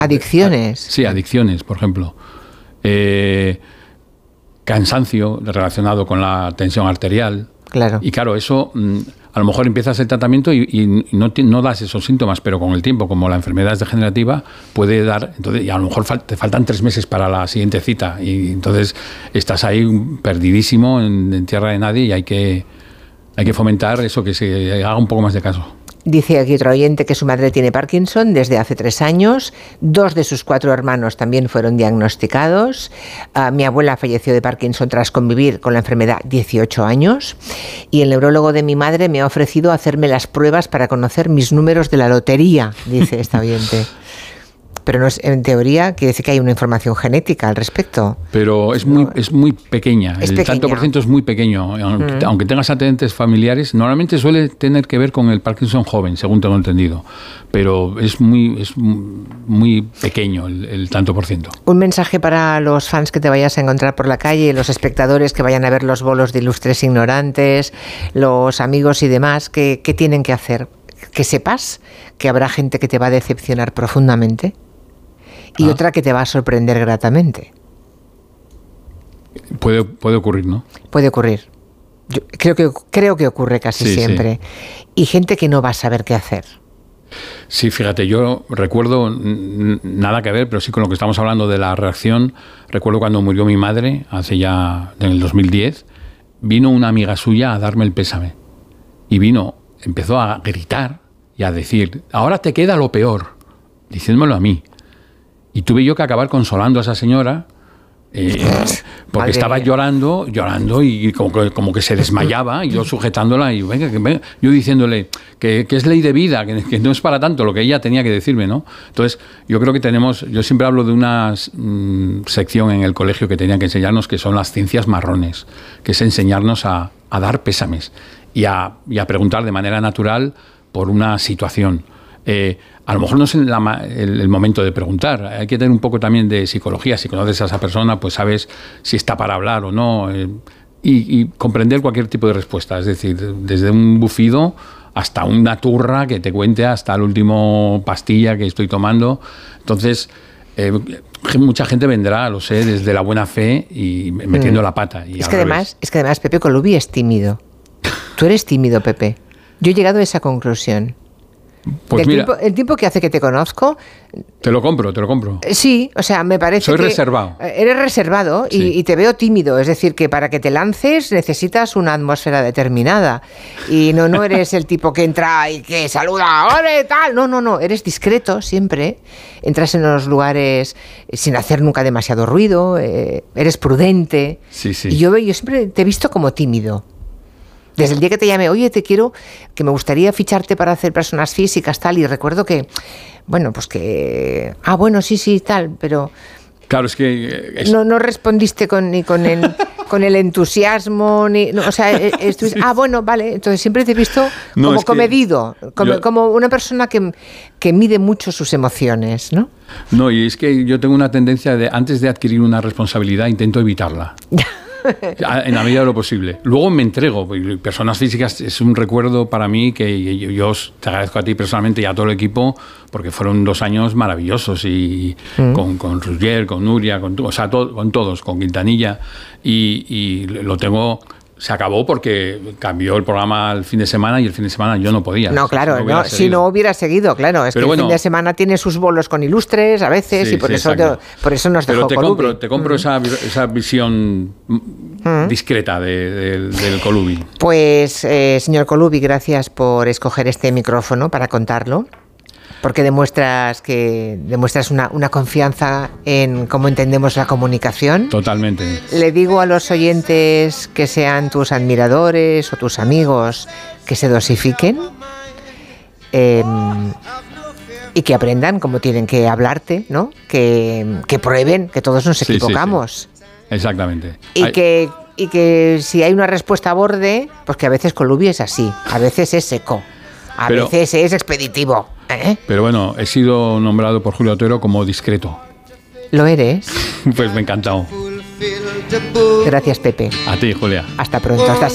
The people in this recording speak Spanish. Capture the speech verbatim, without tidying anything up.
Adicciones. Sí, adicciones, por ejemplo. Eh, cansancio relacionado con la tensión arterial. Claro. Y claro, eso mm, a lo mejor empiezas el tratamiento y, y no, no das esos síntomas, pero con el tiempo, como la enfermedad es degenerativa, puede dar... Entonces, y a lo mejor fal, te faltan tres meses para la siguiente cita y entonces estás ahí perdidísimo en, en tierra de nadie y hay que, hay que fomentar eso, que se haga un poco más de caso. Dice aquí otro oyente que su madre tiene Parkinson desde hace tres años. Dos de sus cuatro hermanos también fueron diagnosticados. Uh, mi abuela falleció de Parkinson tras convivir con la enfermedad dieciocho años. Y el neurólogo de mi madre me ha ofrecido hacerme las pruebas para conocer mis números de la lotería, dice esta oyente. Pero no es, en teoría quiere decir que hay una información genética al respecto. Pero es muy, es muy pequeña, es el pequeña. Tanto por ciento es muy pequeño. Aunque, Mm. aunque tengas antecedentes familiares, normalmente suele tener que ver con el Parkinson joven, según tengo entendido. Pero es muy, es muy pequeño el, el tanto por ciento. Un mensaje para los fans que te vayas a encontrar por la calle, los espectadores que vayan a ver los bolos de Ilustres Ignorantes, los amigos y demás, ¿qué, qué tienen que hacer? Que sepas que habrá gente que te va a decepcionar profundamente. Y ah. otra que te va a sorprender gratamente. Puede, puede ocurrir, ¿no? Puede ocurrir. Yo creo que, creo que ocurre casi sí, siempre. Sí. Y gente que no va a saber qué hacer. Sí, fíjate, yo recuerdo, nada que ver, pero sí con lo que estamos hablando de la reacción, recuerdo cuando murió mi madre, hace ya, en el dos mil diez, vino una amiga suya a darme el pésame. Y vino, empezó a gritar y a decir, ahora te queda lo peor, diciéndolo a mí. Y tuve yo que acabar consolando a esa señora, eh, porque Madre estaba mía. llorando, llorando y como que, como que se desmayaba, y yo sujetándola y venga, que venga, yo diciéndole que, que es ley de vida, que, que no es para tanto lo que ella tenía que decirme, ¿no? Entonces, yo creo que tenemos, yo siempre hablo de una mmm, sección en el colegio que tenía que enseñarnos, que son las ciencias marrones, que es enseñarnos a, a dar pésames y a, y a preguntar de manera natural por una situación. Eh, a lo mejor no es la, el, el momento de preguntar, hay que tener un poco también de psicología. Si conoces a esa persona, pues sabes si está para hablar o no, eh, y, y comprender cualquier tipo de respuesta, es decir, desde un bufido hasta una turra que te cuente hasta el último pastilla que estoy tomando. Entonces, eh, mucha gente vendrá, lo sé, desde la buena fe y metiendo mm. la pata. Y es, que además, es que además Pepe Colubi es tímido. Tú eres tímido, Pepe. Yo he llegado a esa conclusión. Pues mira, tiempo, el tiempo que hace que te conozco... Te lo compro, te lo compro. Sí, o sea, me parece Soy que... reservado. Eres reservado y, sí. y te veo tímido. Es decir, que para que te lances necesitas una atmósfera determinada. Y no, no eres el tipo que entra y que saluda, ¡ole, tal! No, no, no. Eres discreto siempre. Entras en los lugares sin hacer nunca demasiado ruido. Eh, eres prudente. Sí, sí. Y yo, yo siempre te he visto como tímido. Desde el día que te llamé, oye, te quiero, que me gustaría ficharte para hacer personas físicas, tal, y recuerdo que, bueno, pues que, ah, bueno, sí, sí, tal, pero... Claro, es que... Es... No, no respondiste con, ni con el, con el entusiasmo, ni, no, o sea, estuviste, sí. ah, bueno, vale, entonces siempre te he visto como no, comedido, como, yo... como una persona que, que mide mucho sus emociones, ¿no? No, y es que yo tengo una tendencia de, antes de adquirir una responsabilidad, intento evitarla. En la medida de lo posible. Luego me entrego. Personas físicas es un recuerdo para mí que yo, yo te agradezco a ti personalmente y a todo el equipo, porque fueron dos años maravillosos y mm. con, con Rugier, con Nuria, con, o sea, to, con todos, con Quintanilla, y, y lo tengo... Se acabó porque cambió el programa el fin de semana y el fin de semana yo no podía. No, claro, si no, no, si no hubiera seguido, claro. Es pero que bueno, el fin de semana tiene sus bolos con Ilustres a veces sí, y por, sí, eso te, por eso nos dejó Pero te Colubi. compro, te compro mm. esa, esa visión mm. discreta de, de, del Colubi. Pues, eh, señor Colubi, gracias por escoger este micrófono para contarlo. Porque demuestras que demuestras una, una confianza en cómo entendemos la comunicación. Totalmente. Le digo a los oyentes que sean tus admiradores o tus amigos que se dosifiquen eh, y que aprendan cómo tienen que hablarte, ¿no? Que, que prueben, que todos nos equivocamos. Sí, sí, sí. Exactamente. Y hay... que, y que si hay una respuesta a borde, pues que a veces Colubi es así, a veces es seco. A pero, veces es expeditivo. ¿eh? Pero bueno, he sido nombrado por Julio Otero como discreto. ¿Lo eres? Pues me ha encantado. Gracias, Pepe. A ti, Julia. Hasta pronto. Hasta